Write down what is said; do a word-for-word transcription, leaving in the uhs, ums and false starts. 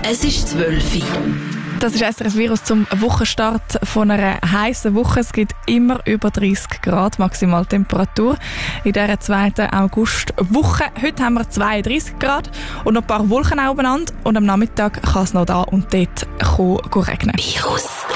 Es ist zwölf Uhr. Das ist S R F Virus zum Wochenstart von einer heißen Woche. Es gibt immer über dreißig Grad Maximaltemperatur in dieser zweiten Augustwoche. Heute haben wir zweiunddreißig Grad und noch ein paar Wolken obeneinander. Und am Nachmittag kann es noch da und dort regnen. Virus